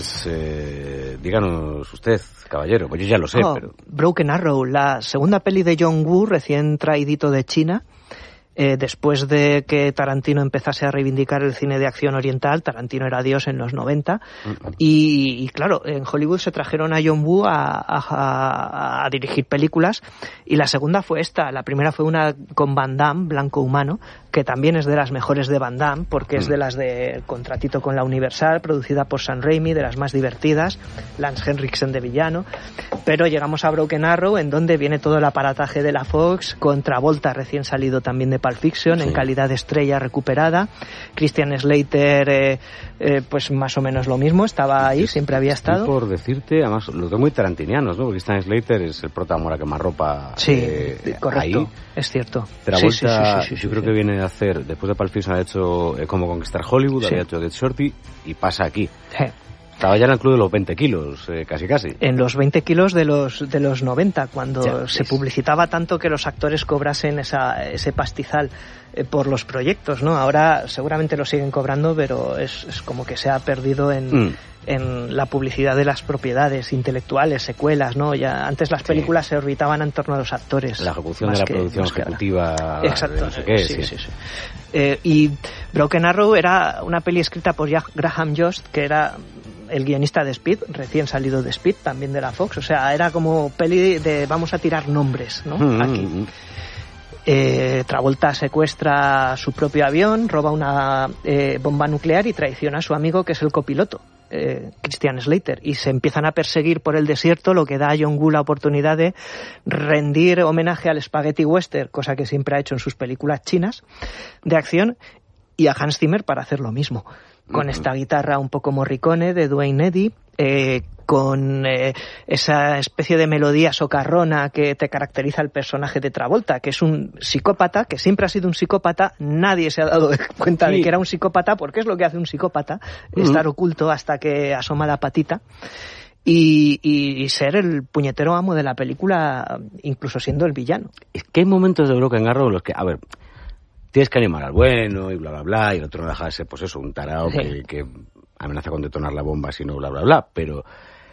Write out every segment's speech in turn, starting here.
Díganos usted, caballero, pues yo ya lo sé, pero... Broken Arrow, la segunda peli de John Woo, recién traidito de China. Después de que Tarantino empezase a reivindicar el cine de acción oriental, Tarantino era Dios en los 90, y claro, en Hollywood se trajeron a John Woo a dirigir películas, y la segunda fue esta. La primera fue una con Van Damme, Blanco Humano, que también es de las mejores de Van Damme, porque es de las de Contratito con la Universal, producida por Sam Raimi, de las más divertidas, Lance Henriksen de villano. Pero llegamos a Broken Arrow, en donde viene todo el aparataje de la Fox, con Travolta recién salido también de Pulp Fiction, en calidad de estrella recuperada. Christian Slater, pues más o menos lo mismo, estaba ahí, siempre había estado. Por decirte, además, los dos muy tarantinianos, ¿no? Porque Christian Slater es el prota Mora quemarropa. Sí, correcto, ahí. Es cierto. Travolta, yo creo que viene a hacer, después de Pulp Fiction ha hecho Cómo conquistar Hollywood, había hecho Get Shorty, y pasa aquí. Estaba ya en el club de los 20 kilos, casi. En los 20 kilos de los 90, cuando se publicitaba tanto que los actores cobrasen ese pastizal por los proyectos, ¿no? Ahora seguramente lo siguen cobrando, pero es como que se ha perdido en la publicidad de las propiedades intelectuales, secuelas, ¿no? Ya antes las películas se orbitaban en torno a los actores. La ejecución de la producción ejecutiva. Exacto. No sé qué, sí. Y Broken Arrow era una peli escrita por Graham Jost, que era el guionista de Speed, recién salido de Speed, también de la Fox. O sea, era como peli de vamos a tirar nombres, ¿no? Aquí. Travolta secuestra su propio avión, roba una bomba nuclear y traiciona a su amigo, que es el copiloto, Christian Slater, y se empiezan a perseguir por el desierto, lo que da a John Woo la oportunidad de rendir homenaje al spaghetti western, cosa que siempre ha hecho en sus películas chinas de acción, y a Hans Zimmer para hacer lo mismo, con esta guitarra un poco Morricone de Duane Eddy, con esa especie de melodía socarrona que te caracteriza el personaje de Travolta, que es un psicópata, que siempre ha sido un psicópata. Nadie se ha dado cuenta de que era un psicópata, porque es lo que hace un psicópata, estar oculto hasta que asoma la patita. Y ser el puñetero amo de la película, incluso siendo el villano. Es que hay momentos de Broken Arrow en los que, a ver, tienes que animar al bueno y bla, bla, bla, y el otro no deja de ser, pues eso, un tarao que amenaza con detonar la bomba si no bla, bla, bla, pero...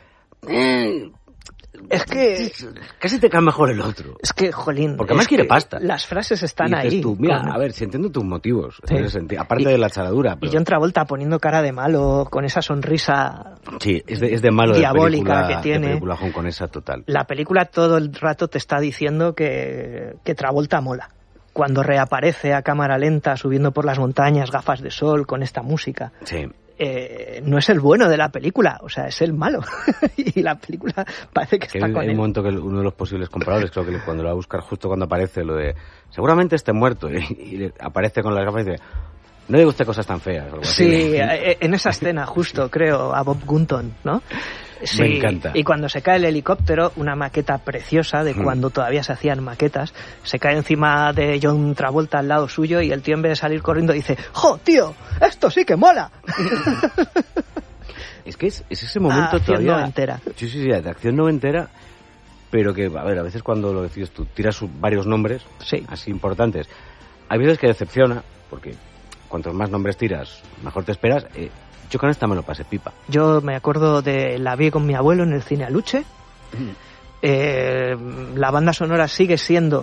es que... Casi te cae mejor el otro. Es que, jolín... Porque además quiere pasta. Las frases están ahí. Tú, mira, a ver, si entiendo tus motivos, en ese sentido, aparte de la charadura. Pero... Y John Travolta poniendo cara de malo, con esa sonrisa... Sí, es de malo diabólica que tiene. De película hongkonesa total. La película todo el rato te está diciendo que Travolta mola. Cuando reaparece a cámara lenta, subiendo por las montañas, gafas de sol, con esta música. Sí. No es el bueno de la película, o sea, es el malo. Y la película parece que está con él. Hay un momento que uno de los posibles compradores, creo que cuando lo va a buscar justo cuando aparece, lo de seguramente esté muerto, y aparece con las gafas y dice, no diga usted cosas tan feas. Algo así. Sí, en esa escena justo, creo, a Bob Gunton, ¿no? Sí, me encanta. Y cuando se cae el helicóptero, una maqueta preciosa de cuando todavía se hacían maquetas, se cae encima de John Travolta al lado suyo y el tío, en vez de salir corriendo, dice, ¡jo, tío! ¡Esto sí que mola! Es que es ese momento acción todavía... noventera. Sí, de acción noventera, pero que, a ver, a veces cuando lo decides tú, tiras varios nombres, así importantes. Hay veces que decepciona, porque cuantos más nombres tiras, mejor te esperas. Yo con esta me lo pasé pipa. Yo me acuerdo de la vi con mi abuelo en el cine Aluche. La banda sonora sigue siendo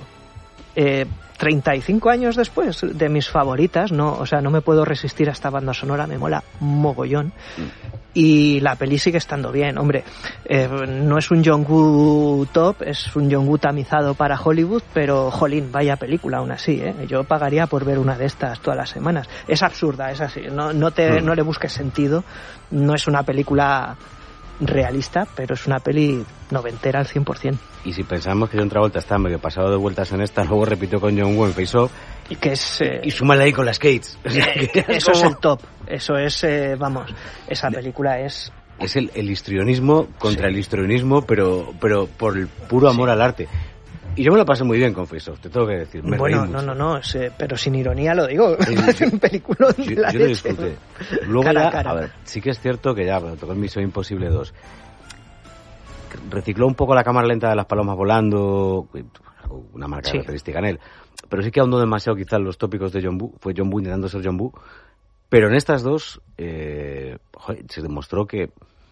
35 años después de mis favoritas, no me puedo resistir a esta banda sonora, me mola mogollón. Y la peli sigue estando bien, hombre. No es un John Woo top, es un John Woo tamizado para Hollywood, pero jolín, vaya película aún así, ¿eh? Yo pagaría por ver una de estas todas las semanas. Es absurda, es así, no le busques sentido, no es una película realista, pero es una peli noventera al 100%. Y si pensamos que John Travolta está medio pasado de vueltas en esta, luego repitió con John Woo en Face Off, y que es y súmale ahí con las Skates. Eso es el top, eso es, vamos, esa película es el histrionismo contra el histrionismo, pero por el puro amor al arte. Y yo me lo pasé muy bien con Face Off, te tengo que decir. Bueno, no, pero sin ironía lo digo. Es un película de la yo lo disfruté. Luego cara ya, a cara. a ver, sí que es cierto que ya, cuando tocó el Misión Imposible 2, recicló un poco la cámara lenta de las palomas volando, una marca característica en él, pero sí que ahondó demasiado quizás los tópicos de John Woo. Fue John Woo intentando ser John Woo, pero en estas dos se demostró que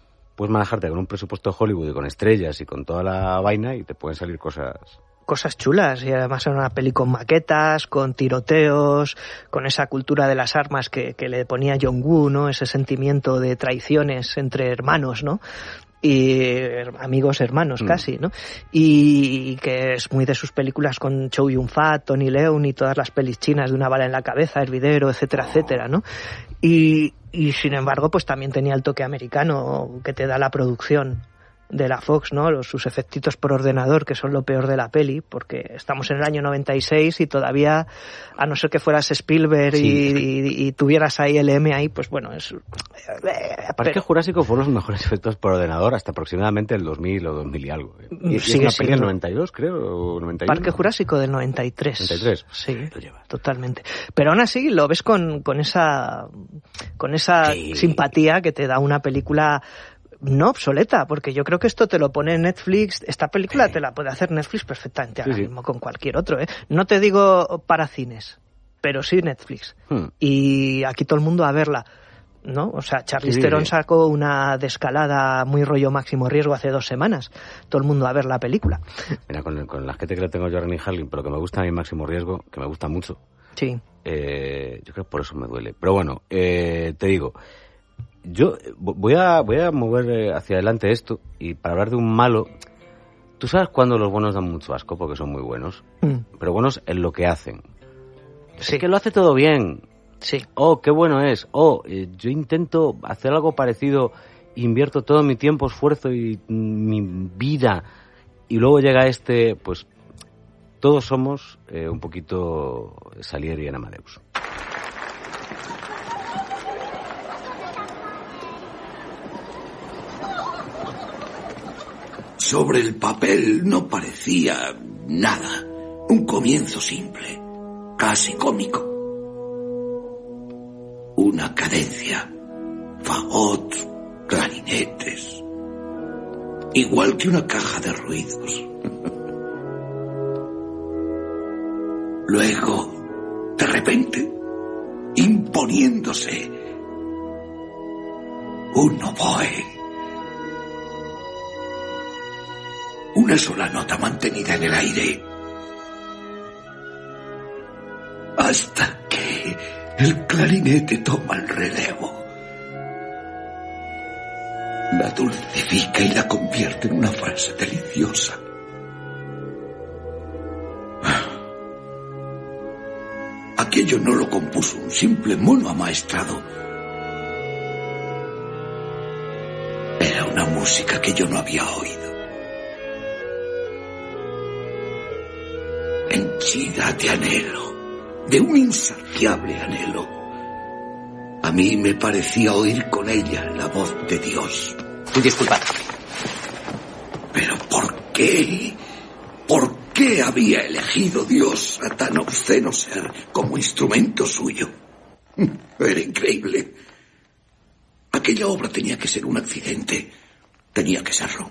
puedes manejarte con un presupuesto de Hollywood y con estrellas y con toda la vaina y te pueden salir cosas chulas, y además era una peli con maquetas, con tiroteos, con esa cultura de las armas que le ponía John Woo, ¿no? Ese sentimiento de traiciones entre hermanos, ¿no? Y amigos hermanos casi, ¿no? Y que es muy de sus películas con Chow Yun-fat, Tony Leung y todas las pelis chinas de una bala en la cabeza, Hervidero, etcétera, etcétera, ¿no? Y sin embargo, pues también tenía el toque americano que te da la producción de la Fox, ¿no? Sus efectitos por ordenador, que son lo peor de la peli, porque estamos en el año 96 y todavía, a no ser que fueras Spielberg y tuvieras ahí el M ahí, pues bueno, es... Parque Jurásico fueron los mejores efectos por ordenador hasta aproximadamente el 2000 o 2000 y algo. Y es una peli del 92, creo, o 91. Parque Jurásico del 93. 93. Sí, totalmente. Pero aún así lo ves con esa simpatía que te da una película no obsoleta, porque yo creo que esto te lo pone Netflix, esta película te la puede hacer Netflix perfectamente ahora mismo con cualquier otro, ¿eh? No te digo para cines, pero sí Netflix. Y aquí todo el mundo a verla, ¿no? O sea, Charlize Theron sacó una descalada muy rollo Máximo Riesgo hace 2 semanas. Todo el mundo a ver la película. Mira, con la gente que le tengo yo a Renny Harlin, pero que me gusta a mí Máximo Riesgo, que me gusta mucho. Sí. Yo creo que por eso me duele. Pero bueno, te digo... Yo voy a mover hacia adelante esto, y para hablar de un malo, tú sabes cuando los buenos dan mucho asco porque son muy buenos, pero buenos en lo que hacen. Sí. Es que lo hace todo bien. Sí. Oh, qué bueno es. Oh, yo intento hacer algo parecido, invierto todo mi tiempo, esfuerzo y mi vida, y luego llega pues todos somos un poquito Salieri en Amadeus. Sobre el papel no parecía nada. Un comienzo simple, casi cómico. Una cadencia, fagots, clarinetes. Igual que una caja de ruidos. Luego, de repente, imponiéndose, un oboe. Una sola nota mantenida en el aire. Hasta que el clarinete toma el relevo. La dulcifica y la convierte en una frase deliciosa. Aquello no lo compuso un simple mono amaestrado. Era una música que yo no había oído. Henchida de anhelo, de un insaciable anhelo. A mí me parecía oír con ella la voz de Dios. Disculpad. ¿Pero por qué? ¿Por qué había elegido Dios a tan obsceno ser como instrumento suyo? Era increíble. Aquella obra tenía que ser un accidente. Tenía que serlo.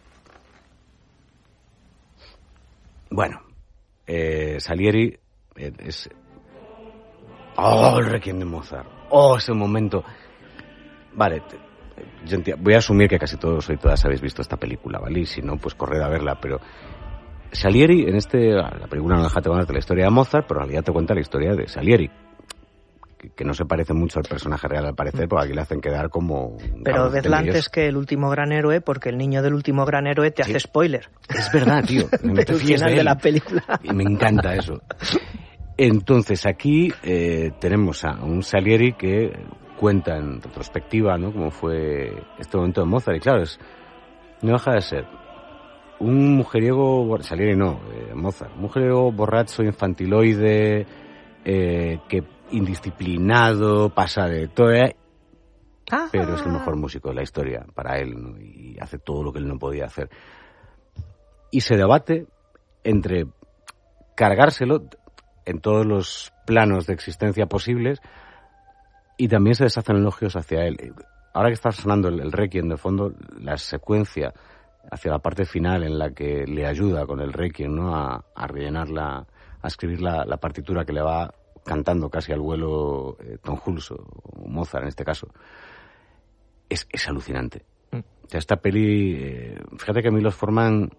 Bueno. Salieri es... ¡Oh, el Requiem de Mozart! ¡Oh, ese momento! Vale, voy a asumir que casi todos y todas habéis visto esta película, ¿vale? Y si no, pues corred a verla, pero... Salieri, la película no deja de contarte la historia de Mozart, pero en realidad te cuenta la historia de Salieri, que no se parece mucho al personaje real al parecer, porque aquí le hacen quedar como... Pero vedla antes que El último gran héroe, porque el niño del último gran héroe te hace spoiler. Es verdad, tío. No te fíes de la película. Y me encanta eso. Entonces aquí tenemos a un Salieri que cuenta en retrospectiva, ¿no?, cómo fue este momento de Mozart. Y claro, no deja de ser un mujeriego... Salieri no, Mozart. Un mujeriego borracho, infantiloide, que... indisciplinado, pasa de todo, pero es el mejor músico de la historia para él, ¿no? Y hace todo lo que él no podía hacer. Y se debate entre cargárselo en todos los planos de existencia posibles, y también se deshacen elogios hacia él. Ahora que está sonando el Requiem de fondo, la secuencia hacia la parte final en la que le ayuda con el Requiem, ¿no?, a rellenar a escribir la partitura que le va cantando casi al vuelo Tom Hulce o Mozart en este caso, es alucinante. O sea, esta peli, fíjate que Milos Forman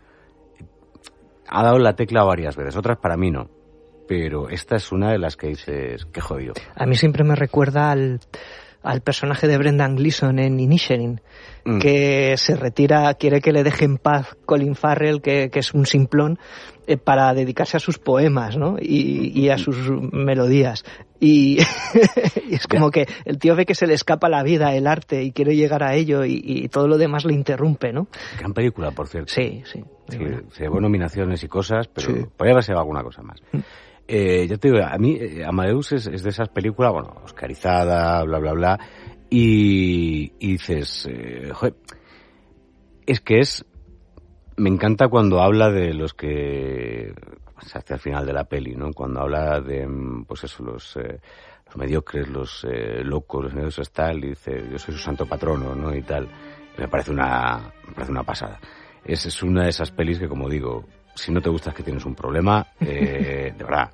ha dado la tecla varias veces, otras para mí no. Pero esta es una de las que dices, qué jodido. A mí siempre me recuerda al personaje de Brendan Gleeson en Inisherin, que se retira, quiere que le deje en paz Colin Farrell, que es un simplón, para dedicarse a sus poemas, ¿no? Y a sus melodías. Y es como que el tío ve que se le escapa la vida, el arte, y quiere llegar a ello, y todo lo demás le interrumpe, ¿no? Gran película, por cierto. Sí. Se llevó nominaciones y cosas, pero podría haber sido alguna cosa más. Ya te digo, a mí Amadeus es de esas películas, bueno, oscarizada, bla, bla, bla, y dices, joder, me encanta cuando habla de los que, hacia el final de la peli, ¿no? Cuando habla de, pues eso, los mediocres, los locos, los negros tal, y dice, yo soy su santo patrono, ¿no? Y tal. Y me parece una pasada. Es una de esas pelis que, como digo, si no te gusta es que tienes un problema, de verdad.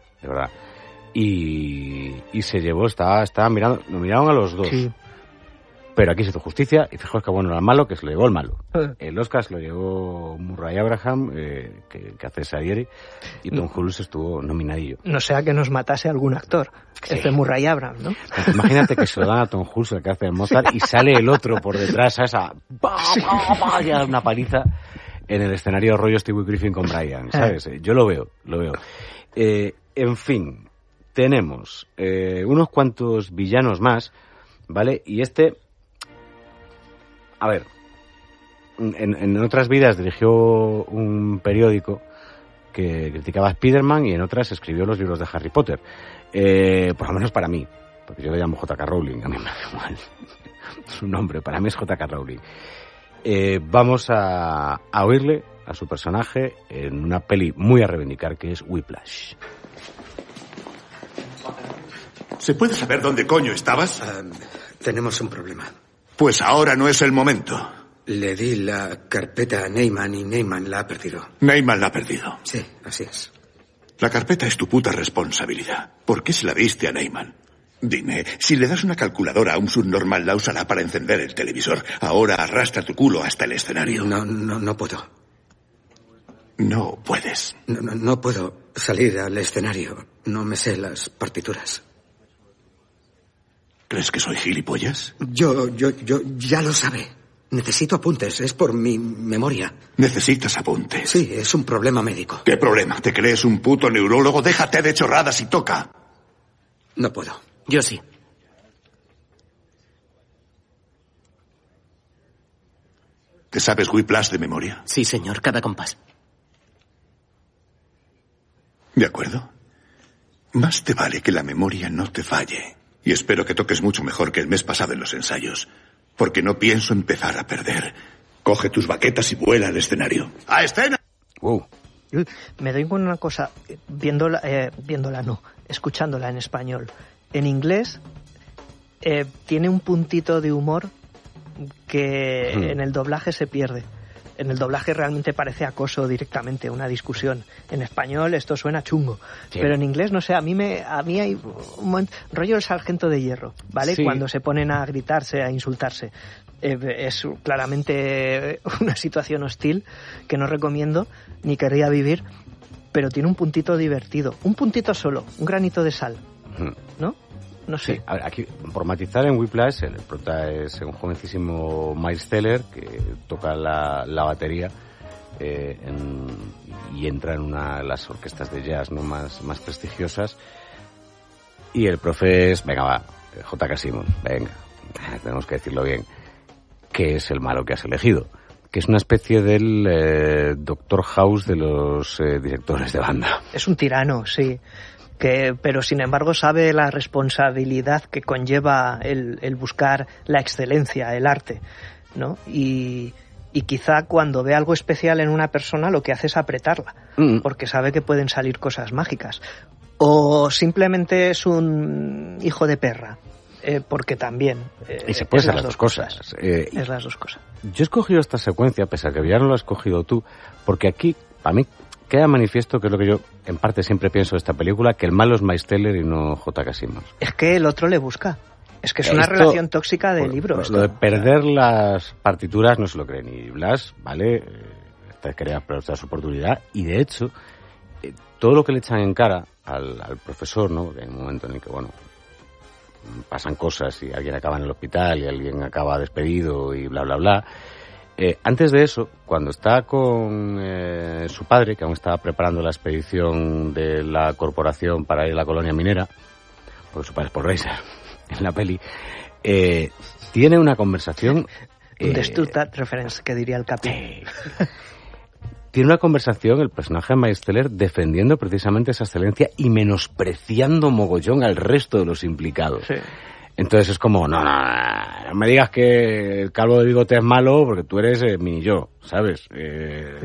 Y se llevó, estaba mirando, nos miraron a los dos. Sí. Pero aquí se hizo justicia, y fijaos que bueno era el malo, que se lo llevó el malo. El Oscar se lo llevó Murray Abraham, que hace Salieri, y Tom Hulce estuvo nominadillo. No sea que nos matase algún actor, sí. Murray Abraham, ¿no? Pues imagínate que se lo dan a Tom Hulce, el que hace el Mozart, y sale el otro por detrás a esa... ya una paliza en el escenario rollo Stewie Griffin con Brian, ¿sabes? Yo lo veo. En fin, tenemos unos cuantos villanos más, ¿vale? Y a ver, en otras vidas dirigió un periódico que criticaba a Spiderman y en otras escribió los libros de Harry Potter. Por lo menos para mí, porque yo le llamo J.K. Rowling, a mí me da igual su nombre, para mí es J.K. Rowling. Vamos a oírle a su personaje en una peli muy a reivindicar que es Whiplash. ¿Se puede saber dónde coño estabas? Tenemos un problema. Pues ahora no es el momento. Le di la carpeta a Neyman y Neyman la ha perdido. Neyman la ha perdido. Sí, así es. La carpeta es tu puta responsabilidad. ¿Por qué se la diste a Neyman? Dime, si le das una calculadora a un subnormal, la usará para encender el televisor. Ahora arrastra tu culo hasta el escenario. No puedo. No puedes. No puedo salir al escenario. No me sé las partituras. ¿Crees que soy gilipollas? Yo ya lo sabe. Necesito apuntes, es por mi memoria. ¿Necesitas apuntes? Sí, es un problema médico. ¿Qué problema? ¿Te crees un puto neurólogo? Déjate de chorradas y toca. No puedo. Yo sí. ¿Te sabes Whiplash de memoria? Sí, señor, cada compás. De acuerdo. Más te vale que la memoria no te falle. Y espero que toques mucho mejor que el mes pasado en los ensayos. Porque no pienso empezar a perder. Coge tus baquetas y vuela al escenario. ¡A escena! Me doy con una cosa, escuchándola en español. En inglés tiene un puntito de humor que en el doblaje se pierde. En el doblaje realmente parece acoso directamente, una discusión. En español esto suena chungo, sí. Pero en inglés, no sé, a mí hay un momento, rollo el Sargento de Hierro, ¿vale? Sí. Cuando se ponen a gritarse, a insultarse. Es claramente una situación hostil que no recomiendo ni querría vivir, pero tiene un puntito divertido, un puntito solo, un granito de sal, ¿no? No sé. Sí, a ver, aquí, por matizar, en Whiplash, el prota es un jovencísimo Miles Teller que toca la batería y entra en una de las orquestas de jazz, ¿no? más prestigiosas. Y el profe es, venga, va, J.K. Simmons, venga, tenemos que decirlo bien, que es el malo que has elegido. Que es una especie del Doctor House de los directores de banda. Es un tirano, sí. Pero sin embargo sabe la responsabilidad que conlleva el buscar la excelencia, el arte, ¿no? Y quizá cuando ve algo especial en una persona lo que hace es apretarla, porque sabe que pueden salir cosas mágicas. O simplemente es un hijo de perra, porque también... y se puede ser las dos cosas. Es las dos cosas. Yo he escogido esta secuencia, pese a que ya no lo has escogido tú, porque aquí, para mí, queda manifiesto, que es lo que yo en parte siempre pienso de esta película, que el malo es Miles Teller y no J.K. Simmons. Es que el otro le busca. Es que es una relación tóxica de libros. Lo de perder las partituras no se lo cree ni Blas, ¿vale? Te quería aprovechar su oportunidad y de hecho todo lo que le echan en cara al profesor, ¿no? En un momento en el que, bueno, pasan cosas y alguien acaba en el hospital y alguien acaba despedido y bla, bla, bla. Antes de eso, cuando está con su padre, que aún estaba preparando la expedición de la corporación para ir a la colonia minera, porque su padre es Paul Reiser en la peli, tiene una conversación... Understood that reference, que diría el Capi. Tiene una conversación el personaje de Miles Teller defendiendo precisamente esa excelencia y menospreciando mogollón al resto de los implicados. Sí. Entonces es como, no me digas que el calvo de bigote es malo porque tú eres mini yo, ¿sabes? Sí.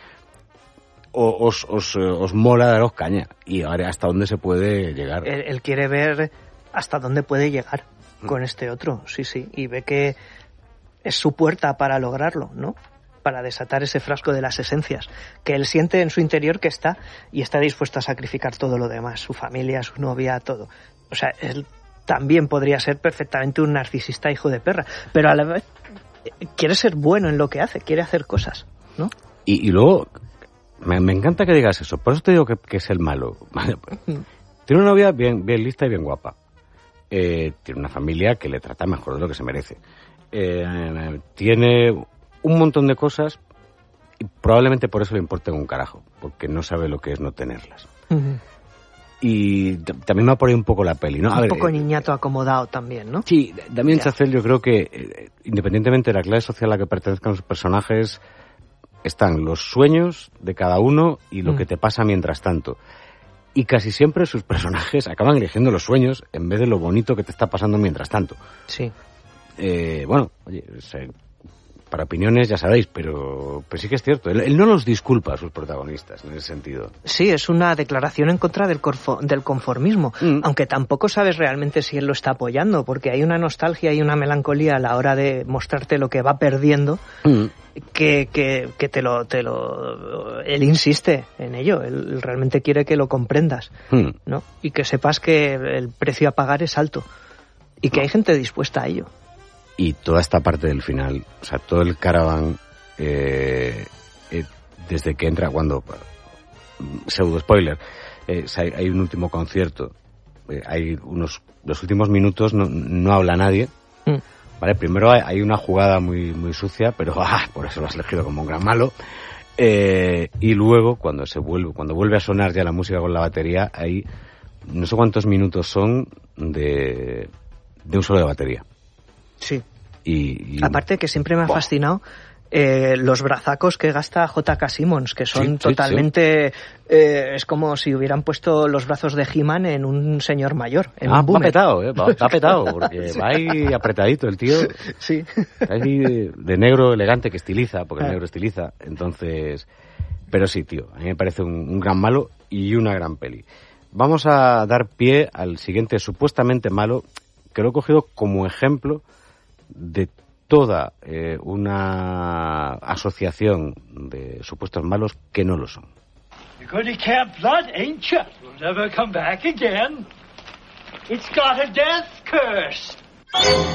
Os mola daros caña y ahora hasta dónde se puede llegar. Él quiere ver hasta dónde puede llegar con este otro, sí, y ve que es su puerta para lograrlo, ¿no? Para desatar ese frasco de las esencias, que él siente en su interior que está dispuesto a sacrificar todo lo demás, su familia, su novia, todo. O sea, él también podría ser perfectamente un narcisista hijo de perra, pero a la vez quiere ser bueno en lo que hace, quiere hacer cosas, ¿no? Y luego, me encanta que digas eso, por eso te digo que es el malo. Tiene una novia bien lista y bien guapa. Tiene una familia que le trata mejor de lo que se merece. Tiene un montón de cosas y probablemente por eso le importa un carajo, porque no sabe lo que es no tenerlas. Uh-huh. Y también me ha por ahí un poco la peli, ¿no? Un poco niñato acomodado también, ¿no? Sí, Damien Chazelle, yo creo que independientemente de la clase social a la que pertenezcan los personajes, están los sueños de cada uno y lo que te pasa mientras tanto. Y casi siempre sus personajes acaban eligiendo los sueños en vez de lo bonito que te está pasando mientras tanto. Sí. Bueno, oye, para opiniones ya sabéis, pero sí que es cierto. Él no los disculpa a sus protagonistas en ese sentido. Sí, es una declaración en contra del conformismo, aunque tampoco sabes realmente si él lo está apoyando, porque hay una nostalgia y una melancolía a la hora de mostrarte lo que va perdiendo, que él insiste en ello. Él realmente quiere que lo comprendas, ¿no? Y que sepas que el precio a pagar es alto y que hay gente dispuesta a ello. Y toda esta parte del final, o sea, todo el caravan, desde que entra, cuando, pseudo spoiler, hay un último concierto, los últimos minutos no habla nadie, ¿vale? Primero hay una jugada muy sucia, pero por eso lo has elegido como un gran malo, y luego cuando vuelve a sonar ya la música con la batería, hay no sé cuántos minutos son de un solo de batería. Sí. Y aparte que siempre me ha fascinado los brazacos que gasta J.K. Simmons, que son totalmente... es como si hubieran puesto los brazos de He-Man en un señor mayor. Va petado, porque va ahí apretadito el tío. Sí. Ahí de negro elegante que estiliza, porque el negro estiliza. Entonces... Pero sí, tío, a mí me parece un gran malo y una gran peli. Vamos a dar pie al siguiente supuestamente malo, que lo he cogido como ejemplo de toda una asociación de supuestos malos que no lo son. You're going to Camp Blood, ain't you? You'll never come back again. It's got a death curse.